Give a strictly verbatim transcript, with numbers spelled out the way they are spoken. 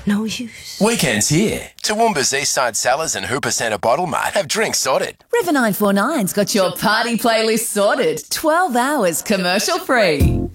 No use. Weekends here. Toowoomba's Eastside Cellars and Hooper Centre Bottle Mart have drinks sorted. River nine four nine's got your party playlist sorted. twelve hours commercial free.